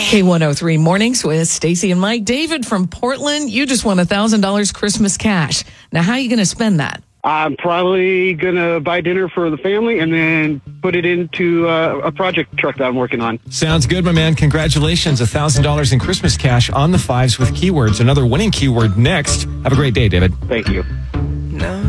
K103 Mornings with Stacy and Mike. David from Portland, you just won $1,000 Christmas cash. Now, how are you going to spend that? I'm probably going to buy dinner for the family and then put it into a project truck that I'm working on. Sounds good, my man. Congratulations. $1,000 in Christmas cash on the fives with keywords. Another winning keyword next. Have a great day, David. Thank you.